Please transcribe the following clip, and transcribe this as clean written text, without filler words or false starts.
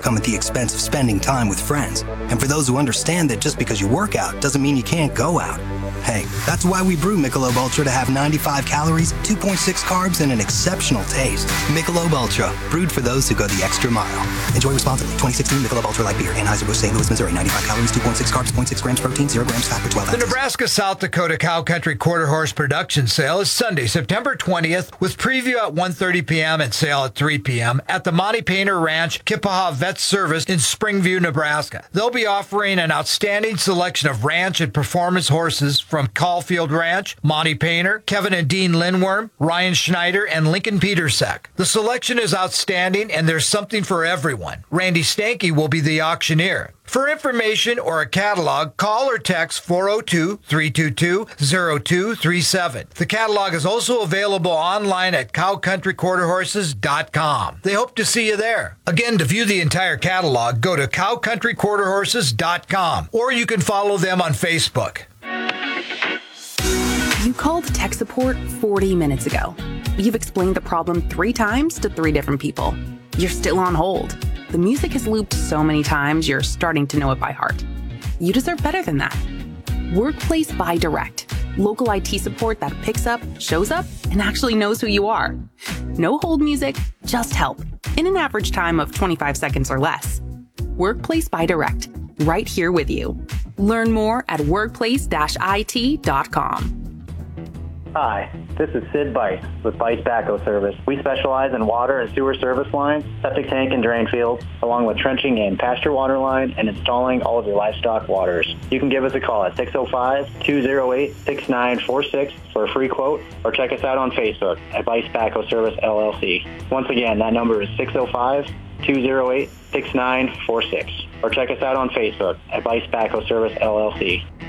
come at the expense of spending time with friends. And for those who understand that just because you work out doesn't mean you can't go out. Hey, that's why we brew Michelob Ultra to have 95 calories, 2.6 carbs, and an exceptional taste. Michelob Ultra, brewed for those who go the extra mile. Enjoy responsibly. 2016 Michelob Ultra Light Beer, Anheuser-Busch, St. Louis, Missouri. 95 calories, 2.6 carbs, 0.6 grams protein, 0 grams fat per 12 ounces. The Nebraska-South Dakota Cow Country Quarter Horse Production Sale is Sunday, September 20th, with preview at 1:30 p.m. and sale at 3 p.m. at the Monty Painter Ranch Kippaha Vet Service in Springview, Nebraska. They'll be offering an outstanding selection of ranch and performance horses from Caulfield Ranch, Monty Painter, Kevin and Dean Lindworm, Ryan Schneider, and Lincoln Petersek. The selection is outstanding, and there's something for everyone. Randy Stanky will be the auctioneer. For information or a catalog, call or text 402-322-0237. The catalog is also available online at cowcountryquarterhorses.com. They hope to see you there. Again, to view the entire catalog, go to cowcountryquarterhorses.com, or you can follow them on Facebook. You called tech support 40 minutes ago. You've explained the problem 3 times to 3 different people. You're still on hold. The music has looped so many times, you're starting to know it by heart. You deserve better than that. Workplace by Direct. Local IT support that picks up, shows up, and actually knows who you are. No hold music, just help. In an average time of 25 seconds or less. Workplace by Direct. Right here with you. Learn more at workplace-it.com. Hi, this is Sid Bice with Bice Backhoe Service. We specialize in water and sewer service lines, septic tank and drain fields, along with trenching and pasture water line and installing all of your livestock waters. You can give us a call at 605-208-6946 for a free quote, or check us out on Facebook at Bice Backhoe Service LLC. Once again, that number is 605-208-6946, or check us out on Facebook at Bice Backhoe Service LLC.